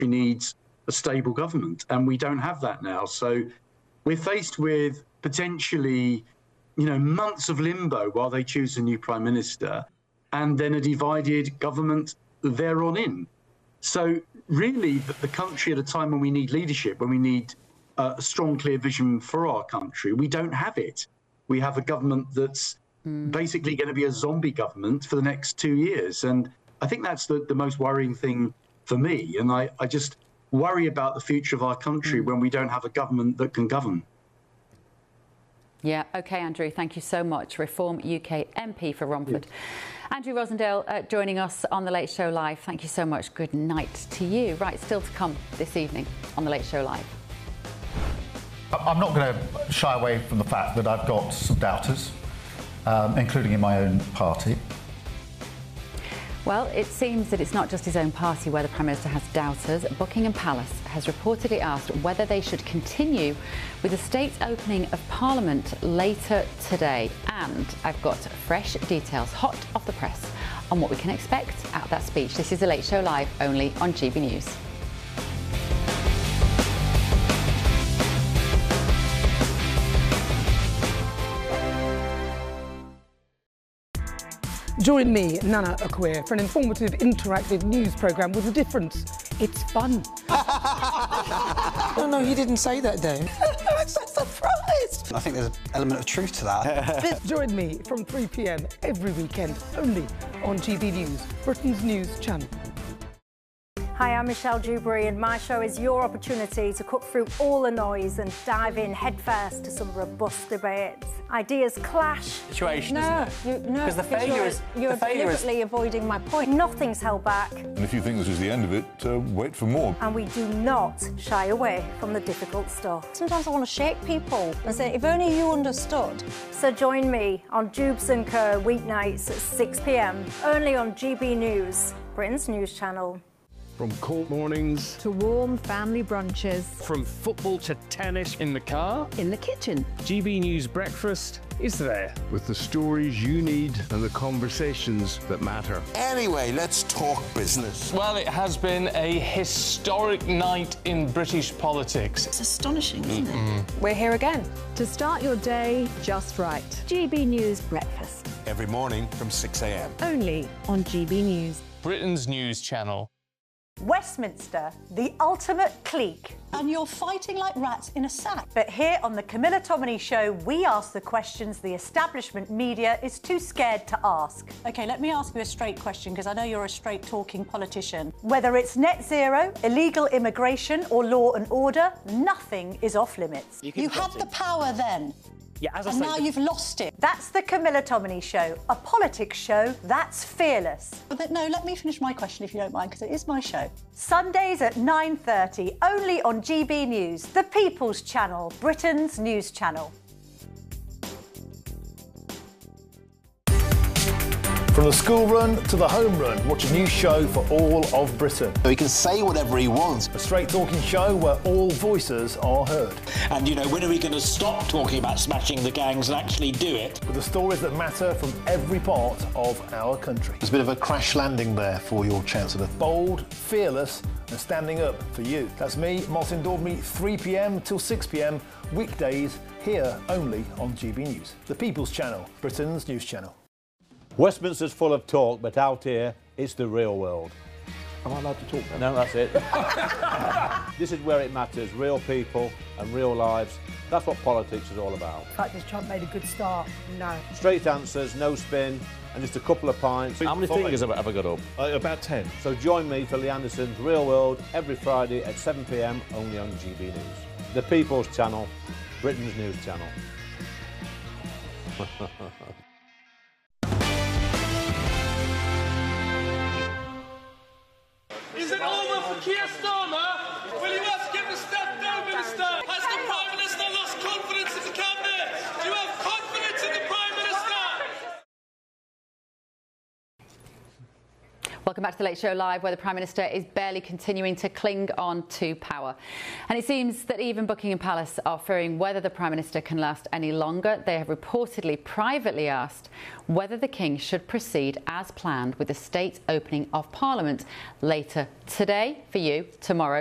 country needs a stable government, and we don't have that now. So we're faced with potentially, months of limbo while they choose a new prime minister, and then a divided government thereon in. So really, the country at a time when we need leadership, when we need a strong, clear vision for our country, we don't have it. We have a government that's basically going to be a zombie government for the next 2 years. And I think that's the most worrying thing for me. And I just worry about the future of our country when we don't have a government that can govern. Yeah, OK, Andrew, thank you so much. Reform UK MP for Romford. Yes. Andrew Rosendale joining us on The Late Show Live. Thank you so much. Good night to you. Right, still to come this evening on The Late Show Live. I'm not going to shy away from the fact that I've got some doubters, including in my own party. Well, it seems that it's not just his own party where the Prime Minister has doubters. Buckingham Palace has reportedly asked whether they should continue with the state opening of Parliament later today. And I've got fresh details, hot off the press, on what we can expect out of that speech. This is The Late Show Live, only on GB News. Join me, Nana Akwe, for an informative, interactive news programme with a difference. It's fun. No, he didn't say that, Dave. I'm so surprised. I think there's an element of truth to that. Join me from 3 p.m. every weekend, only on GB News, Britain's news channel. Hi, I'm Michelle Dewberry, and my show is your opportunity to cut through all the noise and dive in headfirst to some robust debates. Ideas clash. Situation, isn't it? No, because you're deliberately avoiding my point. Nothing's held back. And if you think this is the end of it, wait for more. And we do not shy away from the difficult stuff. Sometimes I want to shake people and say, if only you understood. So join me on Jubes & Co weeknights at 6 p.m, only on GB News, Britain's news channel. From cold mornings to warm family brunches. From football to tennis. In the car. In the kitchen. GB News Breakfast is there. With the stories you need and the conversations that matter. Anyway, let's talk business. Well, it has been a historic night in British politics. It's astonishing, isn't it? We're here again to start your day just right. GB News Breakfast. Every morning from 6 a.m. Only on GB News. Britain's news channel. Westminster, the ultimate clique. And you're fighting like rats in a sack. But here on the Camilla Tominey Show, we ask the questions the establishment media is too scared to ask. OK, let me ask you a straight question, because I know you're a straight-talking politician. Whether it's net zero, illegal immigration or law and order, nothing is off limits. You had the power then. Yeah, as I and say, now you've lost it. That's the Camilla Tominey Show, a politics show that's fearless. But no, let me finish my question if you don't mind, because it is my show. Sundays at 9:30, only on GB News, the People's Channel, Britain's news channel. From the school run to the home run, watch a new show for all of Britain. He can say whatever he wants. A straight-talking show where all voices are heard. And, when are we going to stop talking about smashing the gangs and actually do it? With the stories that matter from every part of our country. There's a bit of a crash landing there for your Chancellor. Bold, fearless and standing up for you. That's me, Martin Daubney, 3 p.m. till 6 p.m, weekdays, here only on GB News. The People's Channel, Britain's news channel. Westminster's full of talk, but out here, it's the real world. Am I allowed to talk No, now? that's it. This is where it matters, real people and real lives. That's what politics is all about. In fact, has Trump made a good start? No. Straight answers, no spin, and just a couple of pints. How many fingers have I got up? About 10. So join me for Lee Anderson's Real World every Friday at 7 p.m, only on GB News. The People's Channel, Britain's news channel. Is it over for Keir Starmer? Will you ask him to step down, Minister? Has the Prime Minister lost confidence in the Cabinet? Do you have confidence in the Prime Minister? Welcome back to the Late Show Live, where the Prime Minister is barely continuing to cling on to power. And it seems that even Buckingham Palace are fearing whether the Prime Minister can last any longer. They have reportedly privately asked whether the King should proceed as planned with the state opening of Parliament later today, for you, tomorrow